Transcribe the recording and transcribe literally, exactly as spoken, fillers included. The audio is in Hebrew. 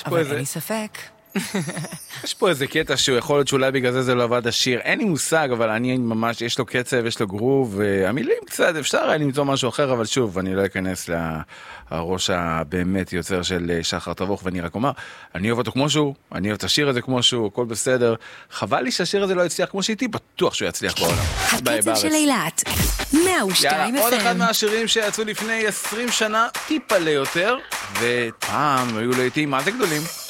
אבל אין לי ספק. יש פה איזה קטע שהוא יכול להיות שאולי בגלל זה זה לא עבד השיר, אין לי מושג, אבל אני ממש, יש לו קצב, יש לו גרוב, והמילים קצת, אפשר היה למצוא משהו אחר, אבל שוב, אני לא אכנס לראש הבאמת יוצר של שחר תבוך, ואני רק אומר, אני אוהב אותו כמו שהוא, אני אוהב את השיר הזה כמו שהוא, הכל בסדר, חבל לי שהשיר הזה לא יצליח כמו שהייתי, בטוח שהוא יצליח בעולם. הקצב של אילת, מאה ושתיים יאללה, עוד אחד מהשירים שיצאו לפני עשרים שנה, טיפה ליותר, ופעם היו לעיתים מה זה גדולים.